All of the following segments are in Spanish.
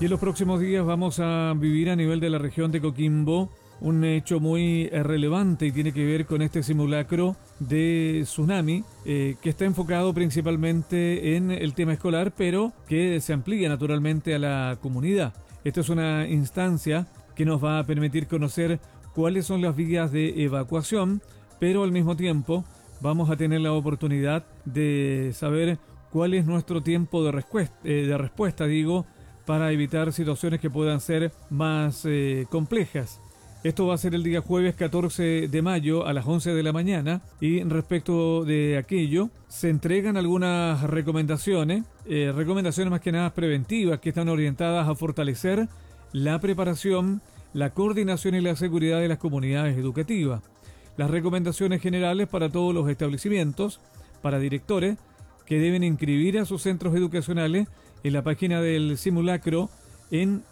Y en los próximos días vamos a vivir a nivel de la región de Coquimbo un hecho muy relevante y tiene que ver con este simulacro de tsunami que está enfocado principalmente en el tema escolar, pero que se amplía naturalmente a la comunidad. Esta es una instancia que nos va a permitir conocer cuáles son las vías de evacuación, pero al mismo tiempo vamos a tener la oportunidad de saber cuál es nuestro tiempo de respuesta, para evitar situaciones que puedan ser más complejas. Esto va a ser el día jueves 14 de mayo a las 11 de la mañana y respecto de aquello se entregan algunas recomendaciones más que nada preventivas que están orientadas a fortalecer la preparación, la coordinación y la seguridad de las comunidades educativas. Las recomendaciones generales para todos los establecimientos, para directores que deben inscribir a sus centros educacionales en la página del simulacro en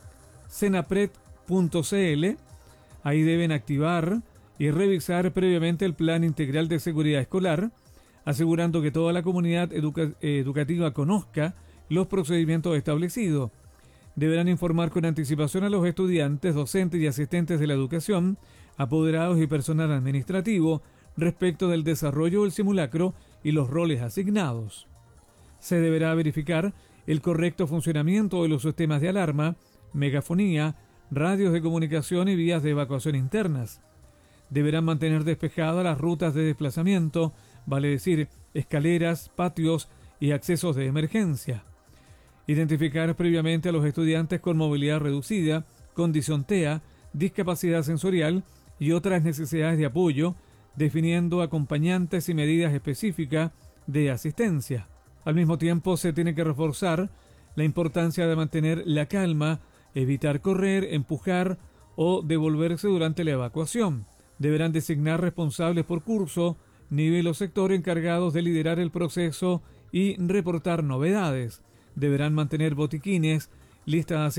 cenapred.cl. Ahí deben activar y revisar previamente el Plan Integral de Seguridad Escolar, asegurando que toda la comunidad educativa conozca los procedimientos establecidos. Deberán informar con anticipación a los estudiantes, docentes y asistentes de la educación, apoderados y personal administrativo respecto del desarrollo del simulacro y los roles asignados. Se deberá verificar el correcto funcionamiento de los sistemas de alarma, megafonía, radios de comunicación y vías de evacuación internas. Deberán mantener despejadas las rutas de desplazamiento, vale decir, escaleras, patios y accesos de emergencia. Identificar previamente a los estudiantes con movilidad reducida, condición TEA, discapacidad sensorial y otras necesidades de apoyo, definiendo acompañantes y medidas específicas de asistencia. Al mismo tiempo, se tiene que reforzar la importancia de mantener la calma, evitar correr, empujar o devolverse durante la evacuación. Deberán designar responsables por curso, nivel o sector encargados de liderar el proceso y reportar novedades. Deberán mantener botiquines, listas